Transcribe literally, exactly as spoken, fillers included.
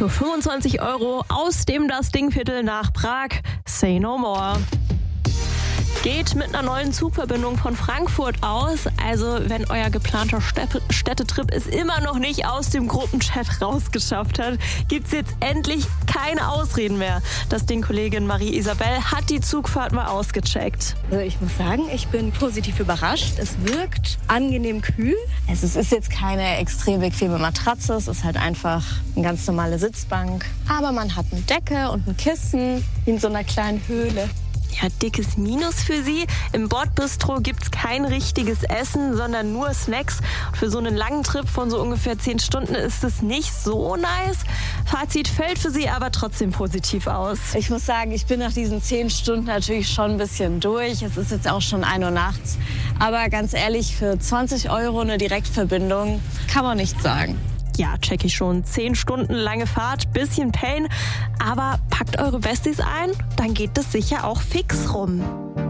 Für fünfundzwanzig Euro aus dem Das-Ding-Viertel nach Prag. Say no more. Geht mit einer neuen Zugverbindung von Frankfurt aus. Also wenn euer geplanter Städte- Städtetrip es immer noch nicht aus dem Gruppenchat rausgeschafft hat, gibt's jetzt endlich keine Ausreden mehr. Das Ding-Kollegin Marie-Isabel hat die Zugfahrt mal ausgecheckt. Also ich muss sagen, ich bin positiv überrascht. Es wirkt angenehm kühl. Also es ist jetzt keine extrem bequeme Matratze. Es ist halt einfach eine ganz normale Sitzbank. Aber man hat eine Decke und ein Kissen wie in so einer kleinen Höhle. Ja, dickes Minus für sie. Im Bordbistro gibt's kein richtiges Essen, sondern nur Snacks. Für so einen langen Trip von so ungefähr zehn Stunden ist es nicht so nice. Fazit fällt für sie aber trotzdem positiv aus. Ich muss sagen, ich bin nach diesen zehn Stunden natürlich schon ein bisschen durch. Es ist jetzt auch schon ein Uhr nachts. Aber ganz ehrlich, für zwanzig Euro eine Direktverbindung kann man nicht sagen. Ja, check ich schon. Zehn Stunden lange Fahrt, bisschen Pain. Aber packt eure Besties ein, dann geht es sicher auch fix rum.